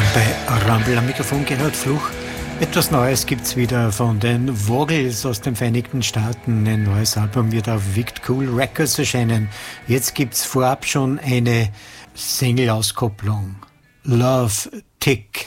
Bei Rumble am Mikrofon Gerhard Fluch. Etwas Neues gibt's wieder von den Vogels aus den Vereinigten Staaten. Ein neues Album wird auf Wicked Cool Records erscheinen. Jetzt gibt's vorab schon eine Single-Auskopplung. Love Tick.